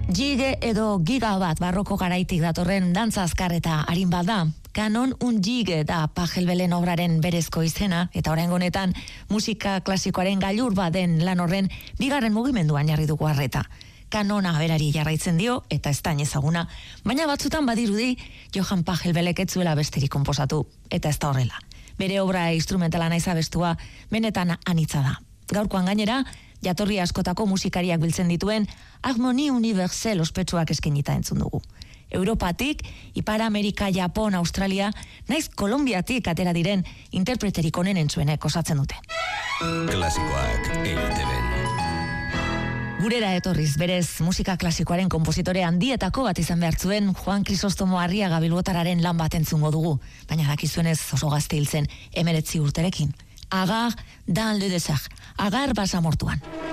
Jige edo giga bat barroko garaitik datorren dantza azkar eta arin bat da. Kanon un jige da Pachelbelen obraren berezko izena, eta oraingo honetan musika klasikoaren gailur baden lan horren bigarren mugimenduan jarri dugu arreta. Kanona berari jarraitzen dio, eta ez da ezaguna, baina batzutan badirudi Johann Pachelbelek ez zuela besterik konposatu, eta ez da horrela. Bere obra instrumentala naiz abestua benetan anitza da. Gaurkoan gainera, jatorri askotako musikariak biltzen dituen Harmonie Universelle ospetsuak eskainita entzun dugu. Europatik, Ipar Amerika, Japon, Australia, naiz Kolonbiatik atera diren interpreterik onenen zuenek osatzen dute. Klasikoak EITBen. Gurera etorriz, berez musika klasikoaren konpositore handietako bat izan behar zuen Juan Crisostomo Arriaga Bilbotararen lan bat entzungo dugu, baina dakizuenez oso gazte hiltzen 19 urterekin. Agar dans le désert, agar basamortuan.